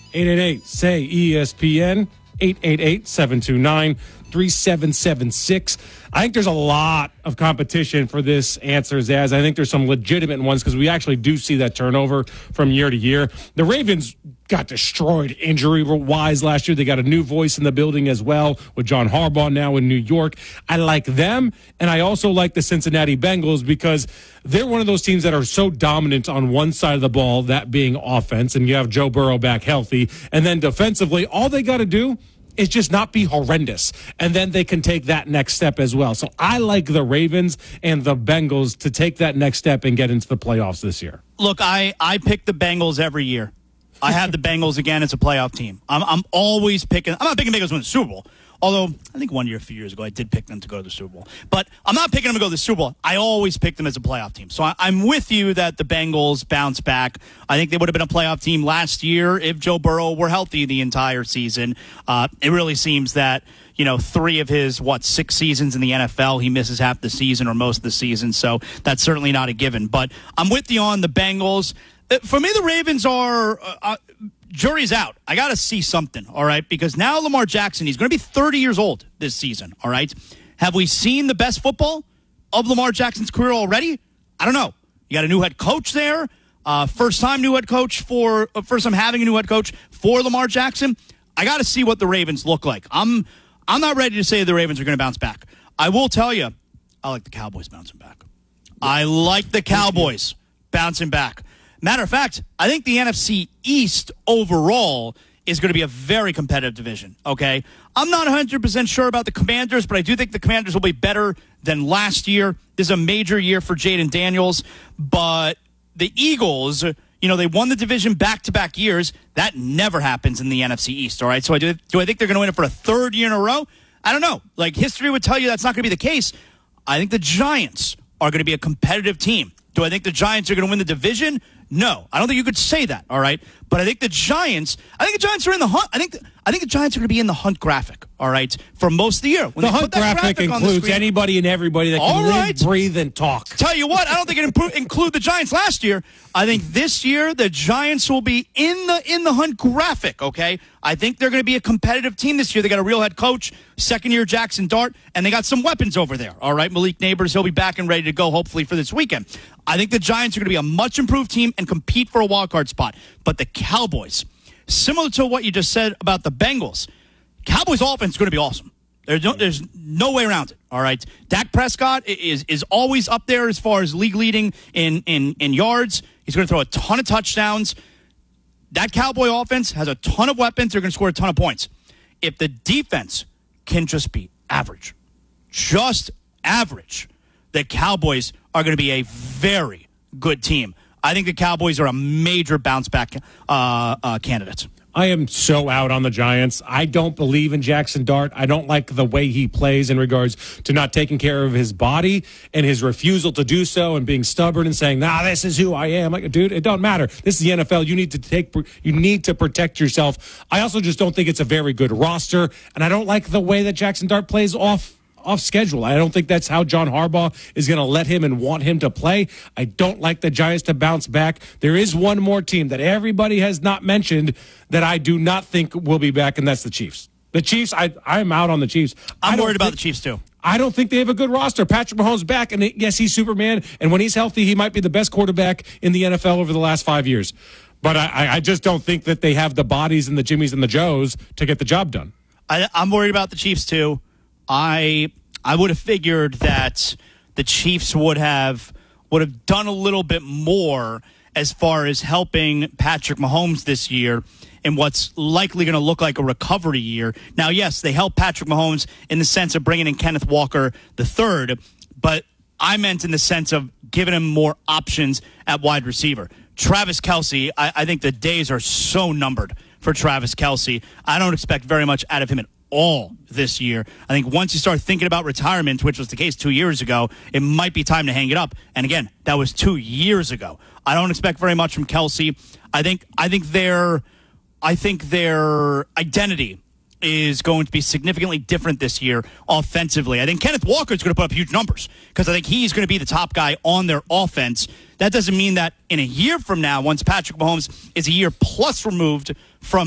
888-SAY-ESPN, 888-729-3776. I think there's a lot of competition for this answer, Zaz. I think there's some legitimate ones because we actually do see that turnover from year to year. The Ravens got destroyed injury-wise last year. They got a new voice in the building as well with John Harbaugh now in New York. I like them, and I also like the Cincinnati Bengals because they're one of those teams that are so dominant on one side of the ball, that being offense, and you have Joe Burrow back healthy. And then defensively, all they got to do is just not be horrendous, and then they can take that next step as well. So I like the Ravens and the Bengals to take that next step and get into the playoffs this year. Look, I pick the Bengals every year. I have the Bengals again as a playoff team. I'm always picking. I'm not picking Bengals to win the Super Bowl. Although, I think one year, a few years ago, I did pick them to go to the Super Bowl. But I'm not picking them to go to the Super Bowl. I always pick them as a playoff team. So I'm with you that the Bengals bounce back. I think they would have been a playoff team last year if Joe Burrow were healthy the entire season. It really seems that, 3 of his, 6 seasons in the NFL, he misses half the season or most of the season. So that's certainly not a given. But I'm with you on the Bengals. For me, the Ravens are... jury's out. I got to see something, all right? Because now Lamar Jackson, he's going to be 30 years old this season, all right? Have we seen the best football of Lamar Jackson's career already? I don't know. You got a new head coach there. First time having a new head coach for Lamar Jackson. I got to see what the Ravens look like. I'm not ready to say the Ravens are going to bounce back. I will tell you, I like the Cowboys bouncing back. I like the Cowboys bouncing back. Matter of fact, I think the NFC East overall is going to be a very competitive division, okay? I'm not 100% sure about the Commanders, but I do think the Commanders will be better than last year. This is a major year for Jaden Daniels, but the Eagles, they won the division back-to-back years. That never happens in the NFC East, all right? So do I think they're going to win it for a third year in a row? I don't know. History would tell you that's not going to be the case. I think the Giants are going to be a competitive team. Do I think the Giants are going to win the division? No, I don't think you could say that, all right? But I think the Giants are in the hunt. I think the Giants are going to be in the hunt graphic, all right, for most of the year. When the hunt graphic includes anybody and everybody that can live, breathe, and talk. Tell you what, I don't think it include the Giants last year. I think this year the Giants will be in the hunt graphic, okay? I think they're going to be a competitive team this year. They got a real head coach, second-year Jackson Dart, and they got some weapons over there, all right? Malik Neighbors, he'll be back and ready to go, hopefully, for this weekend. I think the Giants are going to be a much-improved team and compete for a wild-card spot. But the Cowboys, similar to what you just said about the Bengals, Cowboys offense is going to be awesome. There's no way around it, all right? Dak Prescott is always up there as far as league leading in yards. He's going to throw a ton of touchdowns. That Cowboy offense has a ton of weapons. They're going to score a ton of points. If the defense can just be average, just average, the Cowboys are going to be a very good team. I think the Cowboys are a major bounce-back candidate. I am so out on the Giants. I don't believe in Jackson Dart. I don't like the way he plays in regards to not taking care of his body and his refusal to do so and being stubborn and saying, this is who I am. Like, dude, it don't matter. This is the NFL. You need to protect yourself. I also just don't think it's a very good roster, and I don't like the way that Jackson Dart plays off schedule. I don't think that's how John Harbaugh is going to let him and want him to play. I don't like the Giants to bounce back. There is one more team that everybody has not mentioned that I do not think will be back, and that's the Chiefs. The Chiefs, I'm out on the Chiefs. I'm worried about the Chiefs, too. I don't think they have a good roster. Patrick Mahomes back, and yes, he's Superman, and when he's healthy, he might be the best quarterback in the NFL over the last 5 years. But I just don't think that they have the bodies and the Jimmies and the Joes to get the job done. I'm worried about the Chiefs, too. I would have figured that the Chiefs would have done a little bit more as far as helping Patrick Mahomes this year in what's likely going to look like a recovery year. Now, yes, they helped Patrick Mahomes in the sense of bringing in Kenneth Walker III, but I meant in the sense of giving him more options at wide receiver. Travis Kelce, I think the days are so numbered for Travis Kelce. I don't expect very much out of him at all this year. I think once you start thinking about retirement, which was the case 2 years ago, it might be time to hang it up. And again, that was 2 years ago. I don't expect very much from Kelce. I think their identity is going to be significantly different this year offensively. I think Kenneth Walker is going to put up huge numbers because I think he's going to be the top guy on their offense. That doesn't mean that in a year from now, once Patrick Mahomes is a year plus removed from